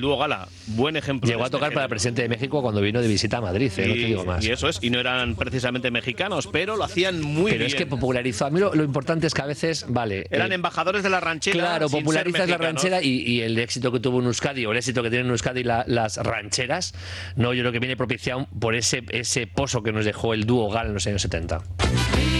dúo Gala, buen ejemplo. Llegó a tocar para el presidente de México cuando vino de visita a Madrid, no te digo más. Y eso es, y no eran precisamente mexicanos, pero lo hacían muy bien. Pero es que popularizó, a mí lo importante es que a veces, vale... Eran embajadores de la ranchera. Claro, sin popularizas ser la mexicanos. ranchera y el éxito que tuvo en Euskadi, o el éxito que tienen en Euskadi las rancheras, no, yo creo que viene propiciado por ese pozo que nos dejó el dúo Gala en los años 70.